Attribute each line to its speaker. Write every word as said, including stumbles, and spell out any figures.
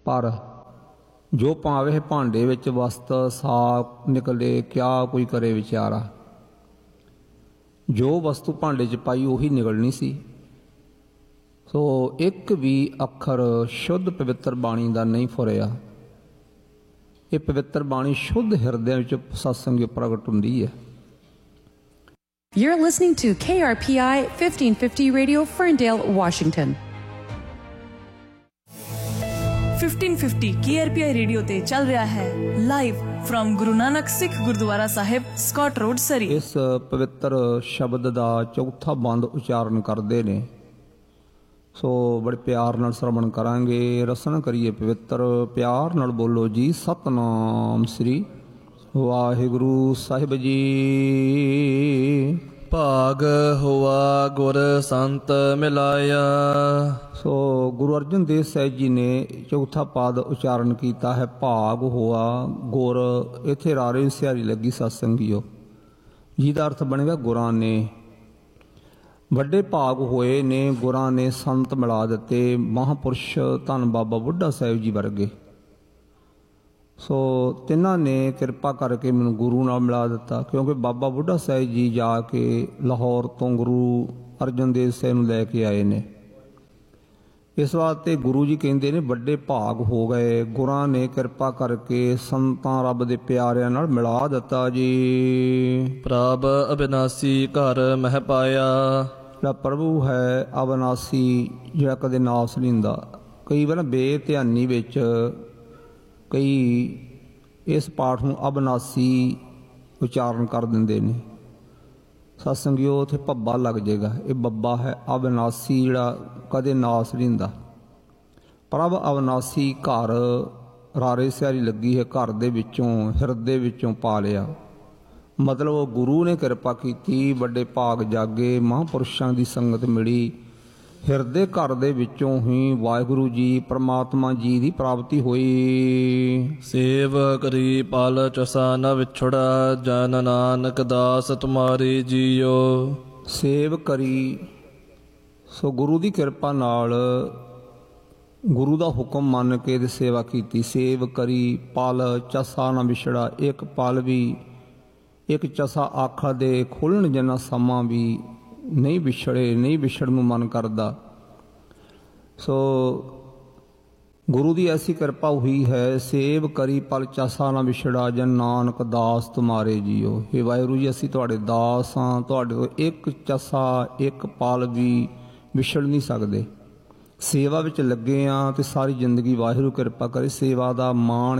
Speaker 1: पर जो पावे भांडे विच वस्त साफ निकले क्या कोई करे विचारा। जो वस्तु भांडे च पाई उही निकलनी सी। सो एक भी अखर शुद्ध पवित्र बाणी का नहीं फुरिया। ये पवित्र बाणी शुद्ध हिरदे विच सत्संग प्रगट हुंदी है।
Speaker 2: You're listening to K R P I fifteen fifty Radio, Ferndale, Washington.
Speaker 3: fifteen fifty K R P I radio ते चल रहा है live from Guru Nanak Sikh gurdwara Sahib, Scott road, सरी।
Speaker 1: इस पवित्र शब्द का चौथा बंद उच्चारण करते ने, सो बड़े प्यार नाल श्रवण करांगे। रसन करिए पवित्र, प्यार नाल बोलो जी सतनाम श्री वाहिगुरु साहिब जी।
Speaker 4: भाग हुआ गुर संत मिलाया।
Speaker 1: सो गुरु अर्जन देव साहिब जी ने चौथा पाद उच्चारण किया है भाग हुआ गुर। इत्थे रारे सिहारी लगी सत्संगियो, जिहदा अर्थ बनेगा गुरां ने। ਵੱਡੇ ਭਾਗ ਹੋਏ ਨੇ ਗੁਰਾਂ ਨੇ ਸੰਤ ਮਿਲਾ ਦਿੱਤੇ, ਮਹਾਂਪੁਰਸ਼ ਧੰਨ ਬਾਬਾ ਬੁੱਢਾ ਸਾਹਿਬ ਜੀ ਵਰਗੇ। ਸੋ ਤਿੰਨਾਂ ਨੇ ਕਿਰਪਾ ਕਰਕੇ ਮੈਨੂੰ ਗੁਰੂ ਨਾਲ ਮਿਲਾ ਦਿੱਤਾ, ਕਿਉਂਕਿ ਬਾਬਾ ਬੁੱਢਾ ਸਾਹਿਬ ਜੀ ਜਾ ਕੇ ਲਾਹੌਰ ਤੋਂ ਗੁਰੂ ਅਰਜਨ ਦੇਵ ਸਾਹਿਬ ਨੂੰ ਲੈ ਕੇ ਆਏ ਨੇ। ਇਸ ਵਾਸਤੇ ਗੁਰੂ ਜੀ ਕਹਿੰਦੇ ਨੇ ਵੱਡੇ ਭਾਗ ਹੋ ਗਏ, ਗੁਰਾਂ ਨੇ ਕਿਰਪਾ ਕਰਕੇ ਸੰਤਾਂ ਰੱਬ ਦੇ ਪਿਆਰਿਆਂ ਨਾਲ ਮਿਲਾ ਦਿੱਤਾ ਜੀ।
Speaker 4: ਪ੍ਰਭ ਅਬਿਨਾਸੀ ਘਰ ਮਹਿ ਪਾਇਆ।
Speaker 1: ਜਿਹੜਾ ਪ੍ਰਭੂ ਹੈ ਅਬਿਨਾਸੀ, ਜਿਹੜਾ ਕਦੇ ਨਾਸ ਨਹੀਂ ਹੁੰਦਾ। ਕਈ ਵਾਰ ਬੇਧਿਆਨੀ ਵਿੱਚ ਕਈ ਇਸ ਪਾਠ ਨੂੰ ਅਬਿਨਾਸੀ ਉਚਾਰਨ ਕਰ ਦਿੰਦੇ ਨੇ। ਸਤਸੰਗਿਓ ਉੱਥੇ ਭੱਬਾ ਲੱਗ ਜਾਏਗਾ, ਇਹ ਬੱਬਾ ਹੈ ਅਬਿਨਾਸੀ, ਜਿਹੜਾ ਕਦੇ ਨਾਸ ਨਹੀਂ ਹੁੰਦਾ। ਪ੍ਰਭ ਅਬਿਨਾਸੀ ਘਰ ਰਾਰੇ ਸਿਹਾਰੀ ਲੱਗੀ ਹੈ, ਘਰ ਦੇ ਵਿੱਚੋਂ ਹਿਰਦੇ ਵਿੱਚੋਂ ਪਾ ਲਿਆ। ਮਤਲਬ ਉਹ ਗੁਰੂ ਨੇ ਕਿਰਪਾ ਕੀਤੀ, ਵੱਡੇ ਭਾਗ ਜਾਗੇ, ਮਹਾਂਪੁਰਸ਼ਾਂ ਦੀ ਸੰਗਤ ਮਿਲੀ, ਹਿਰਦੇ ਘਰ ਦੇ ਵਿੱਚੋਂ ਹੀ ਵਾਹਿਗੁਰੂ ਜੀ ਪਰਮਾਤਮਾ ਜੀ ਦੀ ਪ੍ਰਾਪਤੀ ਹੋਈ।
Speaker 4: ਸੇਵ ਕਰੀ ਪਲ ਚਸਾ ਨ ਵਿਛੜਾ, ਜਨ ਨਾਨਕ ਦਾਸ ਤੁਮਾਰੀ ਜੀਓ।
Speaker 1: ਸੇਵ ਕਰੀ, ਸੋ ਗੁਰੂ ਦੀ ਕਿਰਪਾ ਨਾਲ ਗੁਰੂ ਦਾ ਹੁਕਮ ਮੰਨ ਕੇ ਤੇ ਸੇਵਾ ਕੀਤੀ। ਸੇਵ ਕਰੀ ਪਲ ਚਸਾ ਨ ਵਿਛੜਾ, ਇੱਕ ਪਲ ਵੀ, ਇੱਕ ਚਸਾ ਆਖਾ ਦੇ ਖੋਲ੍ਹਣ ਜਿੰਨਾ ਸਮਾਂ ਵੀ ਨਹੀਂ ਵਿਛੜੇ, ਨਹੀਂ ਵਿਛੜਨ ਨੂੰ ਮਨ ਕਰਦਾ। ਸੋ ਗੁਰੂ ਦੀ ਐਸੀ ਕਿਰਪਾ ਹੋਈ ਹੈ। ਸੇਵ ਕਰੀ ਪਲ ਚਸਾ ਨਾ ਵਿਛੜਾ, ਜਨ ਨਾਨਕ ਦਾਸ ਤੁਮਾਰੇ ਜੀਓ। ਹੇ ਵਾਹਿਗੁਰੂ ਜੀ, ਅਸੀਂ ਤੁਹਾਡੇ ਦਾਸ ਹਾਂ, ਤੁਹਾਡੇ ਤੋਂ ਇੱਕ ਚਸਾ ਇੱਕ ਪਲ ਵੀ ਵਿਛੜ ਨਹੀਂ ਸਕਦੇ। ਸੇਵਾ ਵਿੱਚ ਲੱਗੇ ਹਾਂ ਤੇ ਸਾਰੀ ਜ਼ਿੰਦਗੀ ਵਾਹਿਗੁਰੂ ਕਿਰਪਾ ਕਰੇ। ਸੇਵਾ ਦਾ ਮਾਣ